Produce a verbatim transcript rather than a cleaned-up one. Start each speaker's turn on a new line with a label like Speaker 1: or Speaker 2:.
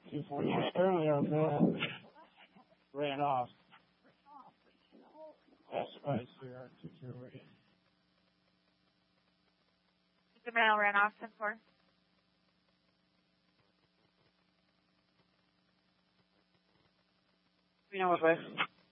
Speaker 1: two forty earlier, Bill ran off. S Y C R two two eight.
Speaker 2: The male ran off ten four.
Speaker 1: You know what, Wes?